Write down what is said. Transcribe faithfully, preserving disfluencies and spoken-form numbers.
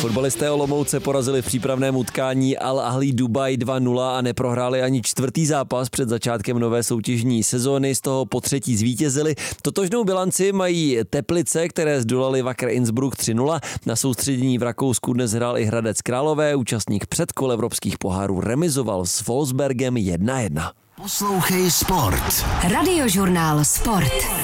Fotbalisté Olomouce porazili v přípravném utkání Al Ahly Dubaj dva nula a neprohráli ani čtvrtý zápas před začátkem nové soutěžní sezóny, z toho po třetí zvítězili. Totožnou bilanci mají Teplice, které zdolali Wacker Innsbruck tři nula. Na soustředění v Rakousku dnes hrál i Hradec Králové, účastník předkol evropských pohárů remizoval s Wolfsbergem jedna jedna. Poslouchej Sport. Radiožurnál Sport.